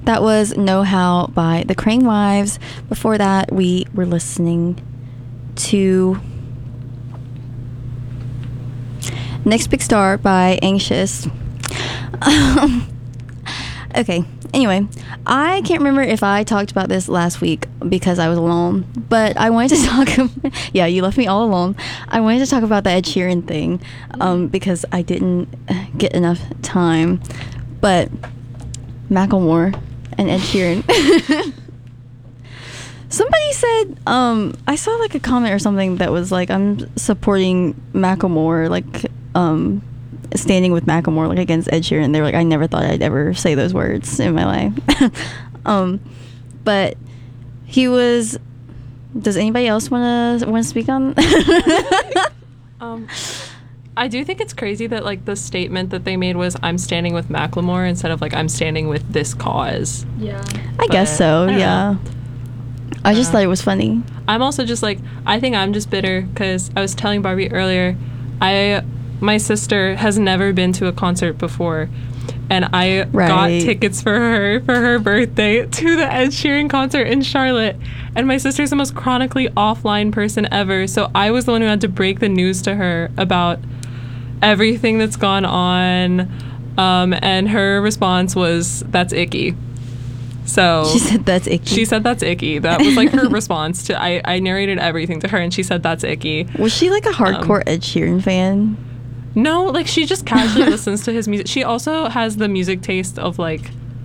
That was Know How by the Crane Wives. Before that, we were listening to Next Big Star by Anxious. Okay, anyway, I can't remember if I talked about this last week because I was alone, but I wanted to talk yeah, you left me all alone. I wanted to talk about the Ed Sheeran thing because I didn't get enough time, but Macklemore and Ed Sheeran. Somebody said, I saw like a comment or something that was like, I'm supporting Macklemore, like, standing with Macklemore, like, against Ed Sheeran. They were like, I never thought I'd ever say those words in my life. But he was, does anybody else want to speak on? I do think it's crazy that, like, the statement that they made was, I'm standing with Macklemore, instead of, like, I'm standing with this cause. Yeah. I guess so, yeah. I just thought it was funny. I'm also just, like, I think I'm just bitter, because I was telling Barbie earlier, my sister has never been to a concert before, and I got tickets for her birthday to the Ed Sheeran concert in Charlotte, and my sister's the most chronically offline person ever, so I was the one who had to break the news to her about everything that's gone on, and her response was, that's icky. So she said that's icky. She said that's icky. That was like her response to I narrated everything to her, and she said that's icky. Was she like a hardcore Ed Sheeran fan? No, like she just casually listens to his music. She also has the music taste of like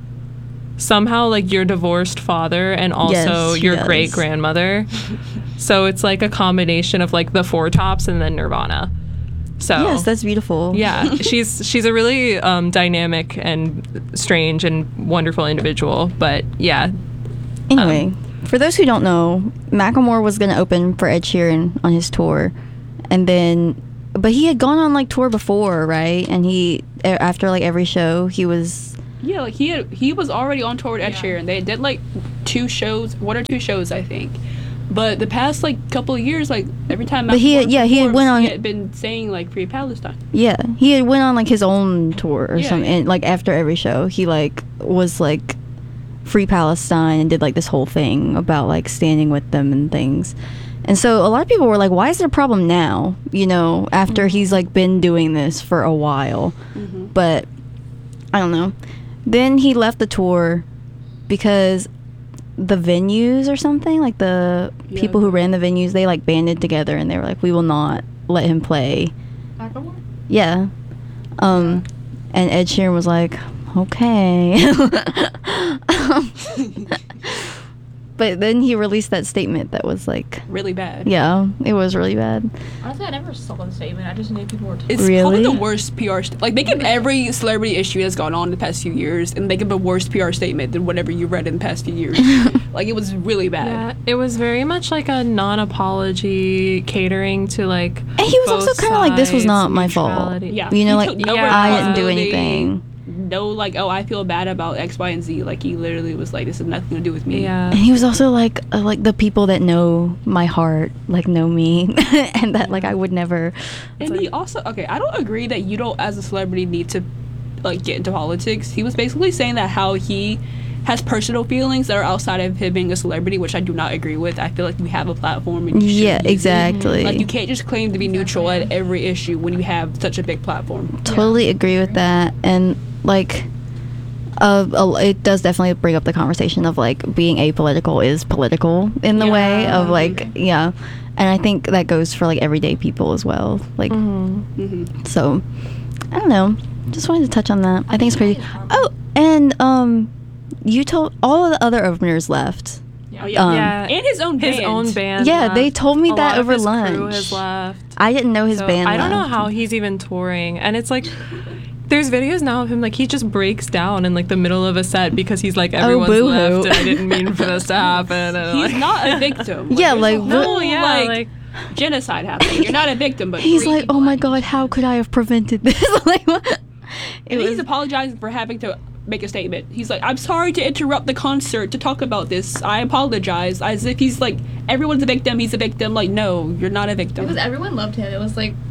somehow like your divorced father and also your great grandmother. So it's like a combination of like the Four Tops and then Nirvana. So yes, that's beautiful. Yeah, she's a really dynamic and strange and wonderful individual. But yeah. Anyway, for those who don't know, Macklemore was going to open for Ed Sheeran on his tour, and then, but he had gone on like tour before, right? And he, after like every show, he was. Yeah, like he was already on tour with Ed Sheeran. They did like 1 or 2 shows, I think. But the past like couple of years, like every time, but he had been saying like Free Palestine. Yeah, he had went on like his own tour or something, and like after every show, he like was like Free Palestine and did like this whole thing about like standing with them and things. And so a lot of people were like, why is there a problem now? You know, after he's like been doing this for a while. But I don't know. Then he left the tour because the venues or something, like the people who ran the venues, they like banded together and they were like, we will not let him play. Yeah. And Ed Sheeran was like, okay. But then he released that statement that was like really bad. Yeah, it was really bad. Honestly, I never saw the statement. I just knew people were. It's probably the worst PR. Like they give every celebrity issue that's gone on in the past few years, and they give a worse PR statement than whatever you read in the past few years. Like it was really bad. Yeah, it was very much like a non-apology, catering to like. And he was also kind of like, this was not my fault. Yeah, you know, like I didn't do anything. No, like, oh, I feel bad about X, Y, and Z. Like, he literally was like, this has nothing to do with me. Yeah. And he was also like the people that know my heart, like, know me. And that, like, I would never. And he also, okay, I don't agree that you don't, as a celebrity, need to, like, get into politics. He was basically saying that how he has personal feelings that are outside of him being a celebrity, which I do not agree with. I feel like we have a platform. And yeah, exactly. Like, you can't just claim to be neutral at every issue when you have such a big platform. Totally agree with that. And like it does definitely bring up the conversation of like being apolitical is political in the way of like and I think that goes for like everyday people as well, like so I don't know, just wanted to touch on that. I think it's crazy. Oh, and you told all of the other openers left. And his own band. Yeah, they told me that over his lunch. Crew has left. I didn't know his band I don't know left. how he's even touring, and it's like there's videos now of him like he just breaks down in like the middle of a set because he's like, everyone's left and I didn't mean for this to happen. And, he's not a victim. Yeah, like like genocide happening. You're not a victim, but he's like, oh my god, how could I have prevented this? Like, what? He's apologizing for having to make a statement. He's like, I'm sorry to interrupt the concert to talk about this. I apologize. As if he's like, everyone's a victim. He's a victim. Like, no, you're not a victim. Because everyone loved him. It was like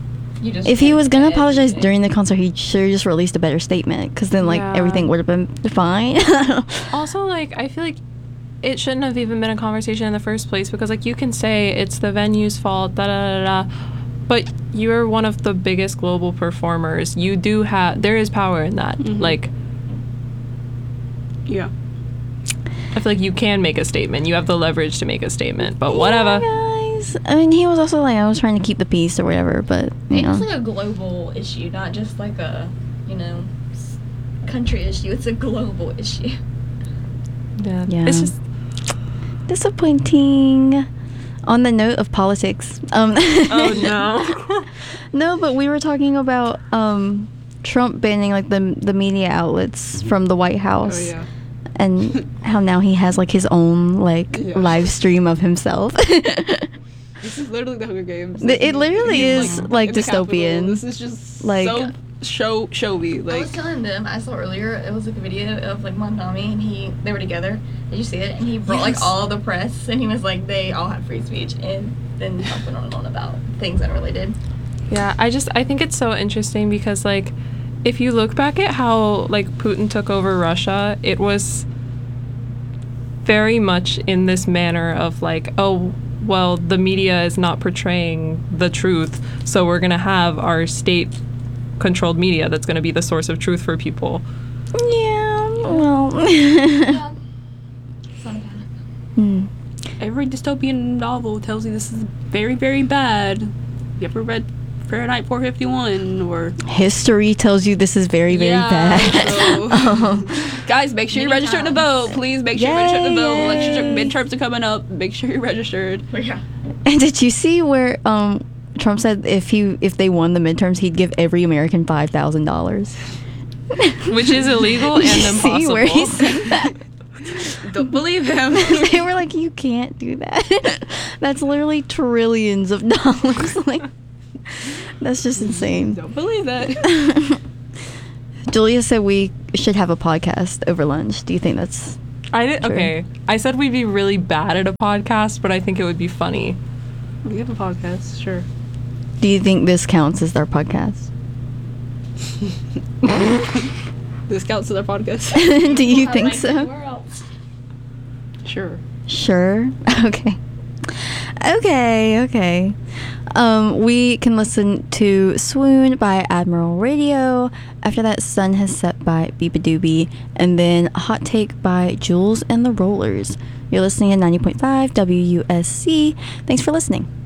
if he was gonna apologize during the concert, he should have just released a better statement, because then like everything would have been fine. Also, like, I feel like it shouldn't have even been a conversation in the first place, because like you can say it's the venue's fault, but you're one of the biggest global performers. You do have, there is power in that. Like, yeah, I feel like you can make a statement. You have the leverage to make a statement, but whatever. Guys. I mean, he was also like, I was trying to keep the peace or whatever, but you know. It's like a global issue, not just like a, country issue. It's a global issue. Yeah. It's just disappointing. On the note of politics, oh no. No, but we were talking about Trump banning like the media outlets from the White House. Oh, yeah. And how now he has like his own like live stream of himself. This is literally the Hunger Games. It literally is like dystopian. This is just like so showy. Like, I was telling them, I saw earlier, it was like a video of like Monami and they were together. Did you see it? And he brought like all the press and he was like, they all have free speech, and then Trump went on and on about things unrelated. Yeah, I think it's so interesting because like if you look back at how like Putin took over Russia, it was very much in this manner of like, oh, well, the media is not portraying the truth, so we're going to have our state-controlled media that's going to be the source of truth for people. Yeah, well. Yeah. Every dystopian novel tells you this is very, very bad. You ever read Fahrenheit 451 or history tells you this is very, very bad. So, guys, make sure you're registered to vote. Please make sure you're registered to vote. Midterms are coming up. Make sure you're registered. Yeah. And did you see where Trump said if they won the midterms, he'd give every American $5,000, which is illegal and impossible. See where he said that? Don't believe him. They were like, you can't do that. That's literally trillions of dollars. Like, that's just insane. Don't believe that. Julia said we should have a podcast over lunch. Do you think that's true? Okay. I said we'd be really bad at a podcast, but I think it would be funny. We have a podcast, sure. Do you think this counts as our podcast? This counts as our podcast. Do you think so? Sure. Sure. Okay. We can listen to Swoon by Admiral Radio. After that, Sun Has Set by Beepa Doobie. And then Hot Take by Jules and the Rollers. You're listening to 90.5 WUSC. Thanks for listening.